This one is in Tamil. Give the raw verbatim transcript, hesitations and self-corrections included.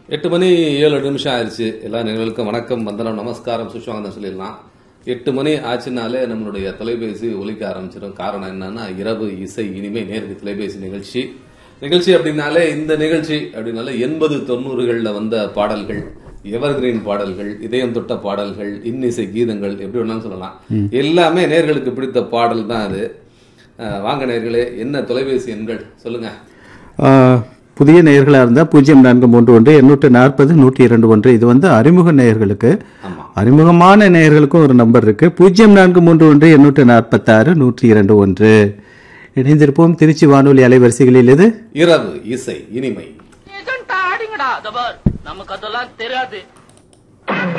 எட்டு மணி ஏழு நிமிஷம் ஆயிடுச்சு. எல்லா நிகழ்வுக்கும் வணக்கம், வந்தனம், நமஸ்காரம், சுஷ்வாங்கன்னு சொல்லிடலாம். எட்டு மணி ஆச்சுனாலே நம்மளுடைய தொலைபேசி ஒலிக்க ஆரம்பிச்சிடும். காரணம் என்னன்னா, இரவு இசை இனிமே நேருக்கு தொலைபேசி நிகழ்ச்சி நிகழ்ச்சி அப்படின்னாலே இந்த நிகழ்ச்சி அப்படின்னாலே எண்பது தொண்ணூறுகள்ல வந்த பாடல்கள், எவர்கிரீன் பாடல்கள், இதயம் தொட்ட பாடல்கள், இன்னிசை கீதங்கள், எப்படி வேணாலும் சொல்லலாம். எல்லாமே நேர்களுக்கு பிடித்த பாடல் தான் அது. வாங்க நேர்களே, என்ன தொலைபேசி எண்கள் சொல்லுங்க. புதிய நேயர்களாக இருந்தால் பூஜ்ஜியம் நான்கு மூன்று ஒன்று எண்ணூற்று நாற்பது நூற்றி இரண்டு ஒன்று. இது வந்து அறிமுக நேயர்களுக்கு. அறிமுகமான நேயர்களுக்கும் ஒரு நம்பர் இருக்கு, பூஜ்ஜியம் நான்கு மூன்று ஒன்று எண்ணூற்று நாற்பத்தாறு நூற்றி இரண்டு ஒன்று. இணைந்திருப்போம் திருச்சி வானொலி அலைவரிசைகளில். இது இரவு இசை இனிமை. நமக்கு அதெல்லாம் தெரியாது.